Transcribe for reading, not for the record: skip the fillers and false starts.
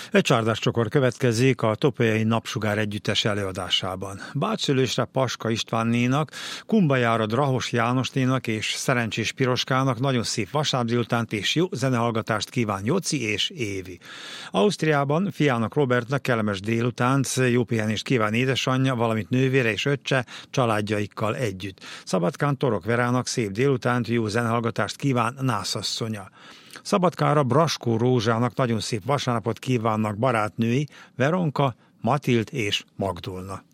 Egy csárdás csokor következik a Topolyai Napsugár együttes előadásában. Bácsszülősre Paska Istvánnénak, Kumbajára Drahos Jánosnénak és Szerencsés Piroskának nagyon szép vasárnap délutánt és jó zenehallgatást kíván Joci és Évi. Ausztriában fiának Robertnek kellemes délutánt, jó pihenést kíván édesanyja, valamint nővére és öccse családjaikkal együtt. Szabadkán Torok Verának szép délutánt, jó zenehallgatást kíván nászasszonya. Szabadkára Braskó Rózsának nagyon szép vasárnapot kívánnak barátnői Veronka, Matild és Magdolna.